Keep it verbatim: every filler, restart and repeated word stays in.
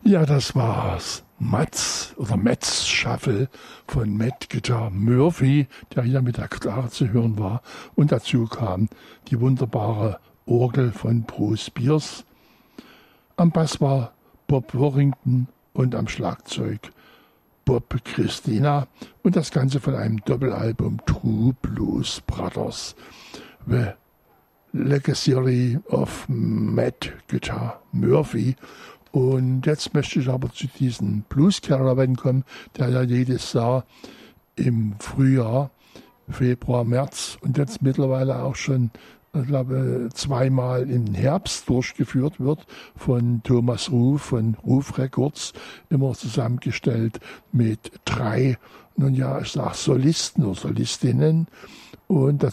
Ja, das war's. Mats oder Mats Shuffle von Matt Guitar Murphy, der hier mit der Gitarre zu hören war. Und dazu kam die wunderbare Orgel von Bruce Spears. Am Bass war Bob Warrington und am Schlagzeug Bob Christina. Und das Ganze von einem Doppelalbum True Blues Brothers. The Legacy of Matt Guitar Murphy. Und jetzt möchte ich aber zu diesem Blues Caravan kommen, der ja jedes Jahr im Frühjahr, Februar, März und jetzt mittlerweile auch schon, ich glaube, zweimal im Herbst durchgeführt wird von Thomas Ruf von Ruf Records, immer zusammengestellt mit drei, nun ja, ich sag Solisten oder Solistinnen. Und